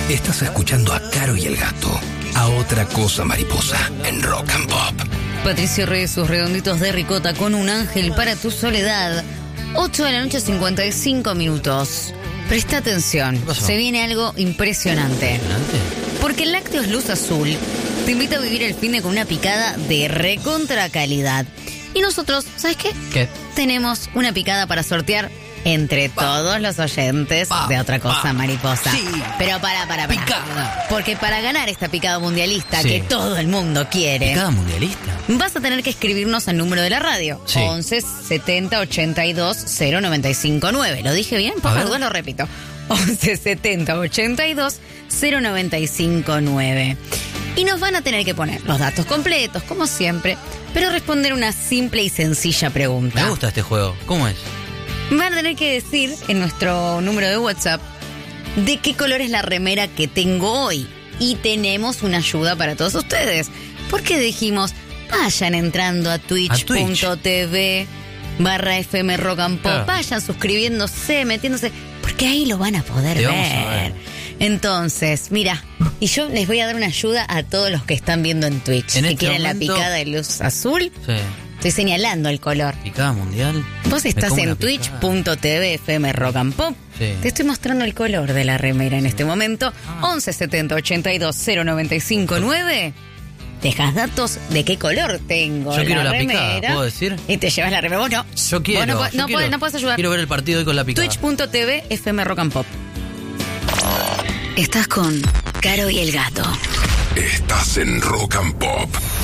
Estás escuchando a Caro y el Gato, a Otra Cosa Mariposa, en Rock and Pop. Patricio Reyes, sus redonditos de ricota con un ángel para tu soledad. 8 de la noche, 55 minutos. Presta atención, se viene algo impresionante. Porque Lácteos Luz Azul te invita a vivir el finde con una picada de recontra calidad. Y nosotros, ¿sabes qué? ¿Qué? Tenemos una picada para sortear entre todos los oyentes de Otra Cosa Mariposa. Sí. Pero para. Picada. Porque para ganar esta picada mundialista Sí. que todo el mundo quiere, ¿Picada mundialista? vas a tener que escribirnos al número de la radio. Sí. 11 70 82 0959. ¿Lo dije bien? Por A ver. favor, lo repito. 11 70 82 0959. Y nos van a tener que poner los datos completos, como siempre, pero responder una simple y sencilla pregunta. Me gusta este juego. ¿Cómo es? Van a tener que decir en nuestro número de WhatsApp de qué color es la remera que tengo hoy. Y tenemos una ayuda para todos ustedes. Porque dijimos, vayan entrando a twitch.tv/FM Rock and Pop. Claro. Vayan suscribiéndose, metiéndose, porque ahí lo van a poder Te ver. vamos a ver. Entonces, mira, y yo les voy a dar una ayuda a todos los que están viendo en Twitch. En si este quieren momento- la picada de luz azul, Sí. estoy señalando el color. ¿Picada mundial? Vos Me estás como en una picada. twitch.tv FM Rock and Pop. Sí. Te estoy mostrando el color de la remera en este momento. 11 70 82 0959. Dejas datos de qué color tengo. Yo quiero la remera, picada, ¿puedo decir? Y te llevas la remera. Vos no. Yo quiero. Vos no, yo quiero. no puedes ayudar. Quiero ver el partido hoy con la picada. Twitch.tv FM Rock and Pop. Estás con Caro y el Gato. Estás en Rock and Pop.